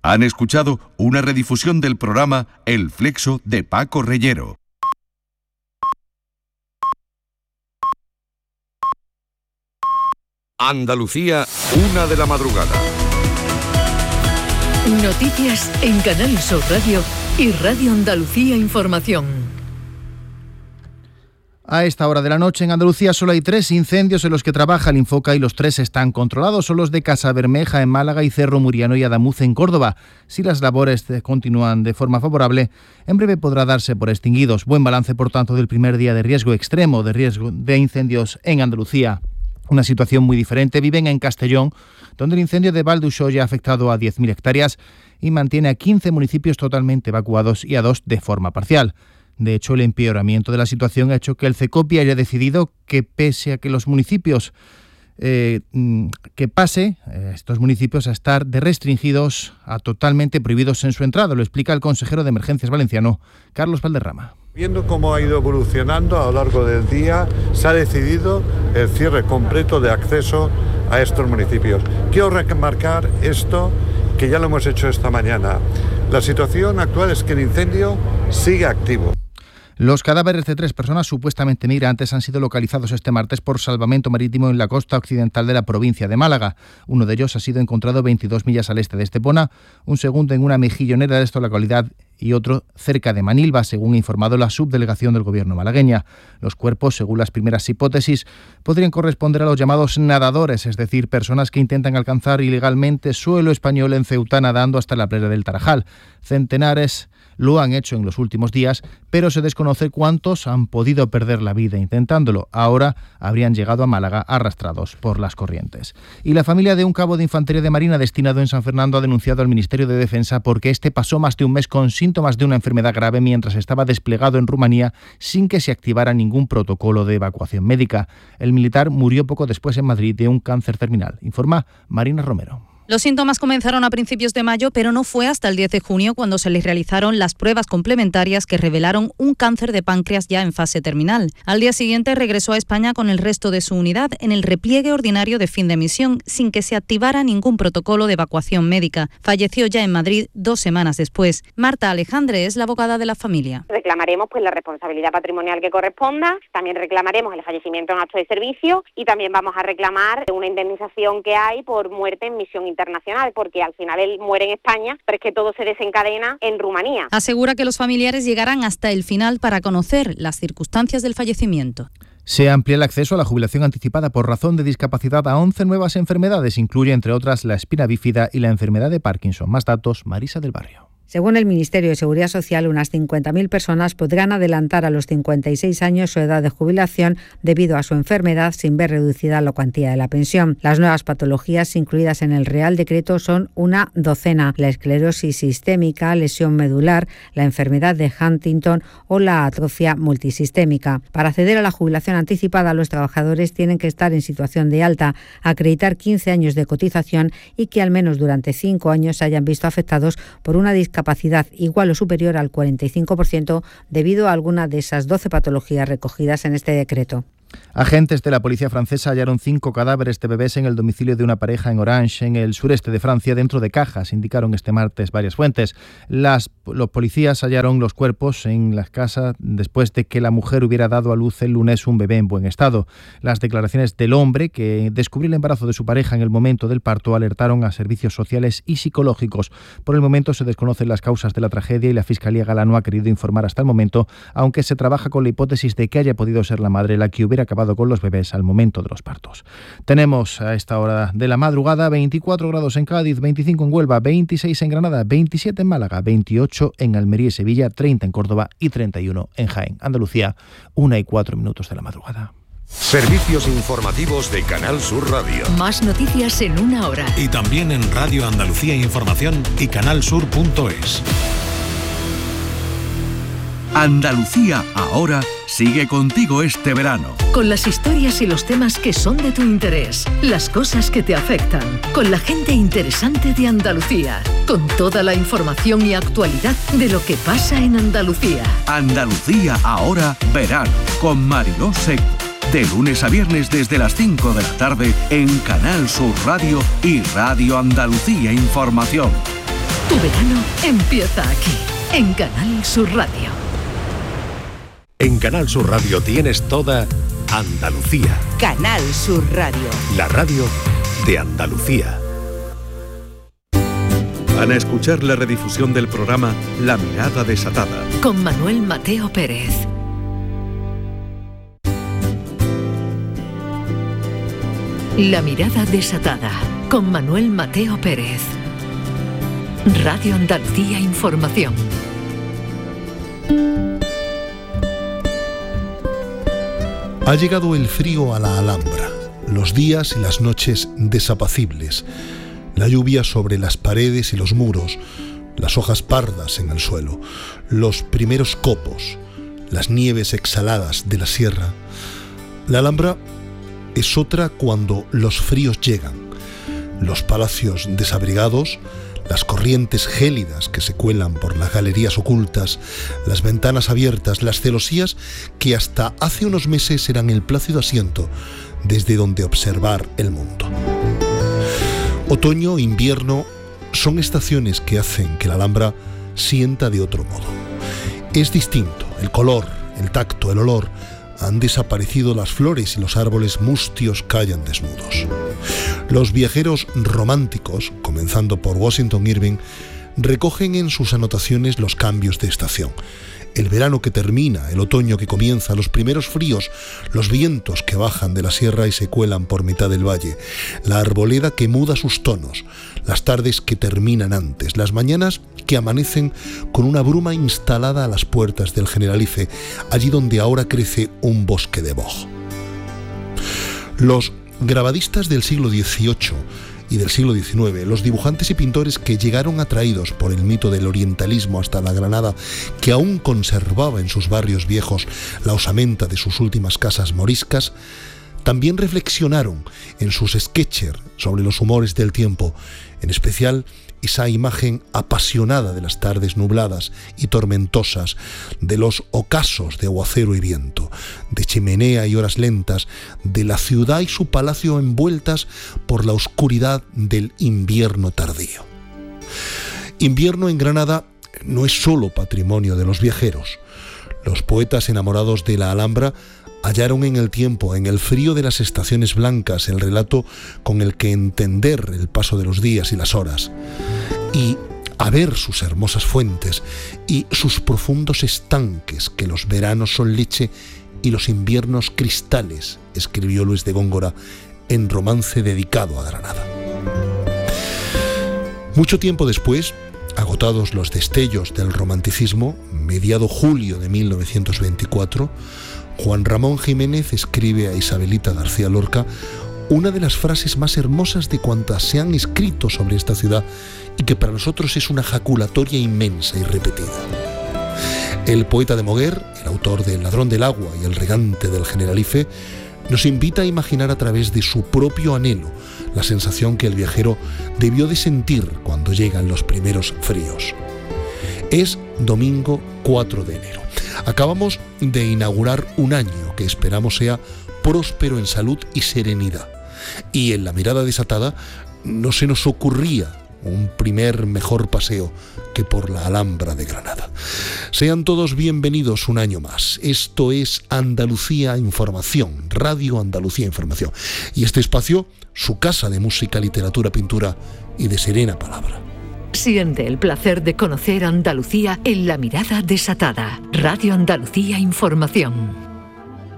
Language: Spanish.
Han escuchado una redifusión del programa El Flexo de Paco Reyero. Andalucía, 1 de la madrugada. Noticias en Canal Sur Radio y Radio Andalucía Información. A esta hora de la noche en Andalucía solo hay 3 incendios en los que trabaja el Infoca y los 3 están controlados. Son los de Casabermeja en Málaga y Cerro Muriano y Adamuz en Córdoba. Si las labores continúan de forma favorable, en breve podrá darse por extinguidos. Buen balance, por tanto, del primer día de riesgo extremo de incendios en Andalucía. Una situación muy diferente viven en Castellón, donde el incendio de Valdussoya ha afectado a 10.000 hectáreas y mantiene a 15 municipios totalmente evacuados y a 2 de forma parcial. De hecho, el empeoramiento de la situación ha hecho que el CECOPI haya decidido que pese a que los municipios estos municipios a estar de restringidos a totalmente prohibidos en su entrada. Lo explica el consejero de Emergencias valenciano, Carlos Valderrama. Viendo cómo ha ido evolucionando a lo largo del día, se ha decidido el cierre completo de acceso a estos municipios. Quiero remarcar esto, que ya lo hemos hecho esta mañana. La situación actual es que el incendio sigue activo. Los cadáveres de 3 personas supuestamente migrantes han sido localizados este martes por salvamento marítimo en la costa occidental de la provincia de Málaga. Uno de ellos ha sido encontrado 22 millas al este de Estepona, un segundo en una mejillonera de esta localidad y otro cerca de Manilva, según ha informado la subdelegación del gobierno malagueña. Los cuerpos, según las primeras hipótesis, podrían corresponder a los llamados nadadores, es decir, personas que intentan alcanzar ilegalmente suelo español en Ceuta nadando hasta la playa del Tarajal. Centenares lo han hecho en los últimos días, pero se desconoce cuántos han podido perder la vida intentándolo. Ahora habrían llegado a Málaga arrastrados por las corrientes. Y la familia de un cabo de infantería de Marina destinado en San Fernando ha denunciado al Ministerio de Defensa porque este pasó más de un mes con síntomas de una enfermedad grave mientras estaba desplegado en Rumanía sin que se activara ningún protocolo de evacuación médica. El militar murió poco después en Madrid de un cáncer terminal, informa Marina Romero. Los síntomas comenzaron a principios de mayo, pero no fue hasta el 10 de junio cuando se les realizaron las pruebas complementarias que revelaron un cáncer de páncreas ya en fase terminal. Al día siguiente regresó a España con el resto de su unidad en el repliegue ordinario de fin de misión, sin que se activara ningún protocolo de evacuación médica. Falleció ya en Madrid 2 semanas después. Marta Alejandre es la abogada de la familia. Reclamaremos la responsabilidad patrimonial que corresponda, también reclamaremos el fallecimiento en acto de servicio y también vamos a reclamar una indemnización que hay por muerte en misión internacional, porque al final él muere en España, pero es que todo se desencadena en Rumanía. Asegura que los familiares llegarán hasta el final para conocer las circunstancias del fallecimiento. Se amplía el acceso a la jubilación anticipada por razón de discapacidad a 11 nuevas enfermedades. Incluye, entre otras, la espina bífida y la enfermedad de Parkinson. Más datos, Marisa del Barrio. Según el Ministerio de Seguridad Social, unas 50.000 personas podrán adelantar a los 56 años su edad de jubilación debido a su enfermedad sin ver reducida la cuantía de la pensión. Las nuevas patologías incluidas en el Real Decreto son una docena: la esclerosis sistémica, lesión medular, la enfermedad de Huntington o la atrofia multisistémica. Para acceder a la jubilación anticipada, los trabajadores tienen que estar en situación de alta, acreditar 15 años de cotización y que al menos durante 5 años se hayan visto afectados por una discapacidad igual o superior al 45% debido a alguna de esas 12 patologías recogidas en este decreto. Agentes de la policía francesa hallaron 5 cadáveres de bebés en el domicilio de una pareja en Orange, en el sureste de Francia, dentro de cajas, indicaron este martes varias fuentes. Los policías hallaron los cuerpos en las casas después de que la mujer hubiera dado a luz el lunes un bebé en buen estado. Las declaraciones del hombre, que descubrió el embarazo de su pareja en el momento del parto, alertaron a servicios sociales y psicológicos. Por el momento se desconocen las causas de la tragedia y la Fiscalía Gala no ha querido informar hasta el momento, aunque se trabaja con la hipótesis de que haya podido ser la madre la que hubiera acabado con los bebés al momento de los partos. Tenemos a esta hora de la madrugada 24 grados en Cádiz, 25 en Huelva, 26 en Granada, 27 en Málaga, 28 en Almería y Sevilla, 30 en Córdoba y 31 en Jaén. Andalucía, 1:04 de la madrugada. Servicios informativos de Canal Sur Radio. Más noticias en 1 hora. Y también en Radio Andalucía Información y canalsur.es. Andalucía ahora sigue contigo este verano. Con las historias y los temas que son de tu interés, las cosas que te afectan, con la gente interesante de Andalucía, con toda la información y actualidad de lo que pasa en Andalucía. Andalucía ahora verano, con Mariló Seco. De lunes a viernes desde las 5 de la tarde en Canal Sur Radio y Radio Andalucía Información. Tu verano empieza aquí, en Canal Sur Radio. En Canal Sur Radio tienes toda Andalucía. Canal Sur Radio. La radio de Andalucía. Van a escuchar la redifusión del programa La Mirada Desatada. Con Manuel Mateo Pérez. La Mirada Desatada. Con Manuel Mateo Pérez. Radio Andalucía Información. Ha llegado el frío a la Alhambra, los días y las noches desapacibles, la lluvia sobre las paredes y los muros, las hojas pardas en el suelo, los primeros copos, las nieves exhaladas de la sierra. La Alhambra es otra cuando los fríos llegan, los palacios desabrigados, las corrientes gélidas que se cuelan por las galerías ocultas, las ventanas abiertas, las celosías que hasta hace unos meses eran el plácido asiento desde donde observar el mundo. Otoño, invierno, son estaciones que hacen que la Alhambra sienta de otro modo. Es distinto, el color, el tacto, el olor. Han desaparecido las flores y los árboles mustios callan desnudos. Los viajeros románticos, comenzando por Washington Irving, recogen en sus anotaciones los cambios de estación. El verano que termina, el otoño que comienza, los primeros fríos, los vientos que bajan de la sierra y se cuelan por mitad del valle, la arboleda que muda sus tonos, las tardes que terminan antes, las mañanas que amanecen con una bruma instalada a las puertas del Generalife, allí donde ahora crece un bosque de boj. Los grabadistas del siglo XVIII y del siglo XIX, los dibujantes y pintores que llegaron atraídos por el mito del orientalismo hasta la Granada, que aún conservaba en sus barrios viejos la osamenta de sus últimas casas moriscas, también reflexionaron en sus sketchers sobre los humores del tiempo, en especial esa imagen apasionada de las tardes nubladas y tormentosas, de los ocasos de aguacero y viento, de chimenea y horas lentas, de la ciudad y su palacio envueltas por la oscuridad del invierno tardío. Invierno en Granada no es solo patrimonio de los viajeros. Los poetas enamorados de la Alhambra hallaron en el tiempo, en el frío de las estaciones blancas, el relato con el que entender el paso de los días y las horas, y a ver sus hermosas fuentes y sus profundos estanques, que los veranos son leche y los inviernos cristales, escribió Luis de Góngora en romance dedicado a Granada. Mucho tiempo después, agotados los destellos del romanticismo, mediado julio de 1924, Juan Ramón Jiménez escribe a Isabelita García Lorca una de las frases más hermosas de cuantas se han escrito sobre esta ciudad y que para nosotros es una jaculatoria inmensa y repetida. El poeta de Moguer, el autor de El ladrón del agua y El regante del Generalife, nos invita a imaginar a través de su propio anhelo la sensación que el viajero debió de sentir cuando llegan los primeros fríos. Es domingo 4 de enero. Acabamos de inaugurar un año que esperamos sea próspero en salud y serenidad. Y en La Mirada Desatada no se nos ocurría un primer mejor paseo que por la Alhambra de Granada. Sean todos bienvenidos un año más. Esto es Andalucía Información, Radio Andalucía Información. Y este espacio, su casa de música, literatura, pintura y de serena palabra. Siente el placer de conocer Andalucía en La Mirada Desatada. Radio Andalucía Información.